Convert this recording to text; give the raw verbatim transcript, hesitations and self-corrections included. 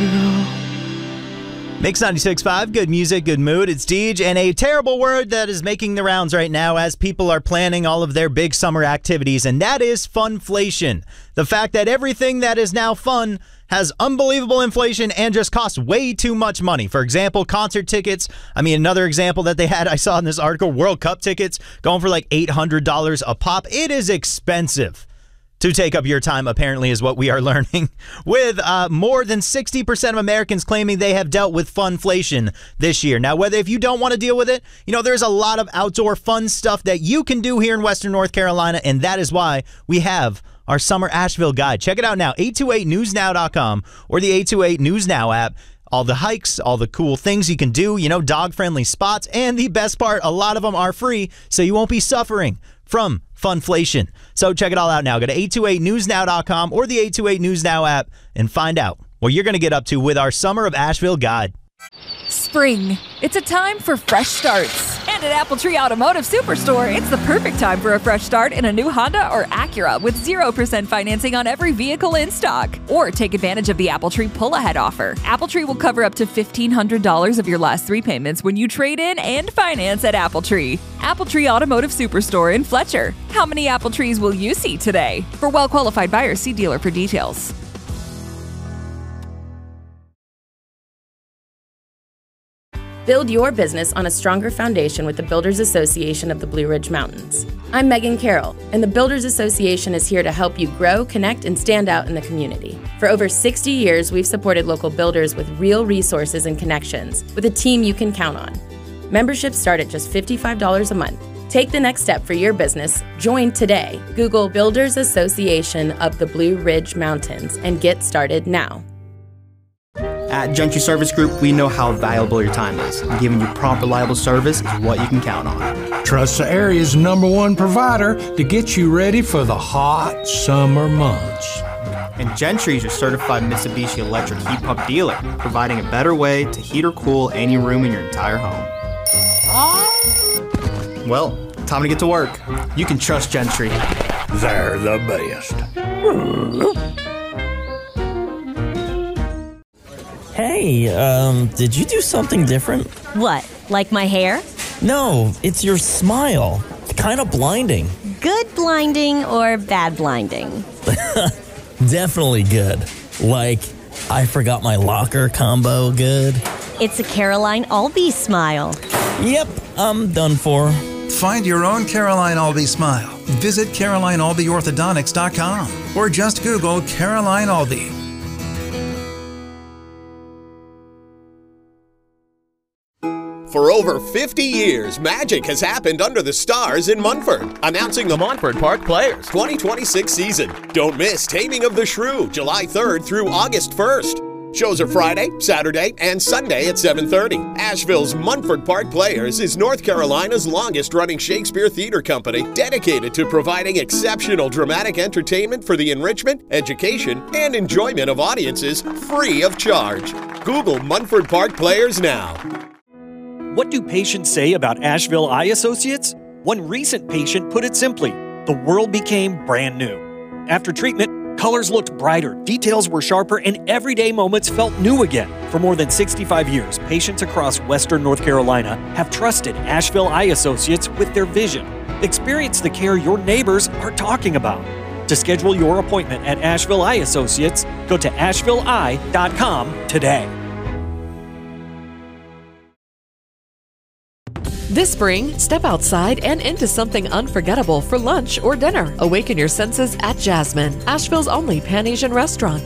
Mix ninety-six point five, good music, good mood. It's Deej, and a terrible word that is making the rounds right now as people are planning all of their big summer activities, and that is funflation. The fact that everything that is now fun has unbelievable inflation and just costs way too much money. For example, concert tickets. I mean, another example that they had, I saw in this article, World Cup tickets going for like eight hundred dollars a pop. It is expensive to take up your time, apparently, is what we are learning, with uh, more than sixty percent of Americans claiming they have dealt with funflation this year. Now, whether if you don't want to deal with it, you know, there's a lot of outdoor fun stuff that you can do here in Western North Carolina, and that is why we have our Summer Asheville Guide. Check it out now, eight two eight news now dot com or the eight two eight News Now app. All the hikes, all the cool things you can do, you know, dog-friendly spots, and the best part, a lot of them are free, so you won't be suffering from funflation. So check it all out now. Go to eight two eight news now dot com or the eight two eight News Now app and find out what you're going to get up to with our Summer of Asheville Guide. Spring. It's a time for fresh starts. And at Apple Tree Automotive Superstore, it's the perfect time for a fresh start in a new Honda or Acura with zero percent financing on every vehicle in stock. Or take advantage of the Apple Tree pull-ahead offer. Apple Tree will cover up to fifteen hundred dollars of your last three payments when you trade in and finance at Apple Tree. Apple Tree Automotive Superstore in Fletcher. How many Apple Trees will you see today? For well-qualified buyers, see dealer for details. Build your business on a stronger foundation with the Builders Association of the Blue Ridge Mountains. I'm Megan Carroll, and the Builders Association is here to help you grow, connect, and stand out in the community. For over sixty years, we've supported local builders with real resources and connections, with a team you can count on. Memberships start at just fifty-five dollars a month. Take the next step for your business. Join today. Google Builders Association of the Blue Ridge Mountains and get started now. At Gentry Service Group, we know how valuable your time is, and giving you prompt, reliable service is what you can count on. Trust the area's number one provider to get you ready for the hot summer months. And Gentry is your certified Mitsubishi Electric heat pump dealer, providing a better way to heat or cool any room in your entire home. Well, time to get to work. You can trust Gentry. They're the best. Hey, um, did you do something different? What, like my hair? No, it's your smile. Kind of blinding. Good blinding or bad blinding? Definitely good. Like, I forgot my locker combo good. It's a Caroline Albee smile. Yep, I'm done for. Find your own Caroline Albee smile. Visit caroline albee orthodontics dot com or just Google Caroline Albee. For over fifty years, magic has happened under the stars in Munford. Announcing the Montford Park Players twenty twenty-six season. Don't miss Taming of the Shrew, July third through August first. Shows are Friday, Saturday, and Sunday at seven thirty. Asheville's Montford Park Players is North Carolina's longest-running Shakespeare theater company, dedicated to providing exceptional dramatic entertainment for the enrichment, education, and enjoyment of audiences free of charge. Google Montford Park Players now. What do patients say about Asheville Eye Associates? One recent patient put it simply, the world became brand new. After treatment, colors looked brighter, details were sharper, and everyday moments felt new again. For more than sixty-five years, patients across Western North Carolina have trusted Asheville Eye Associates with their vision. Experience the care your neighbors are talking about. To schedule your appointment at Asheville Eye Associates, go to asheville eye dot com today. This spring, step outside and into something unforgettable for lunch or dinner. Awaken your senses at Jasmine, Asheville's only Pan-Asian restaurant.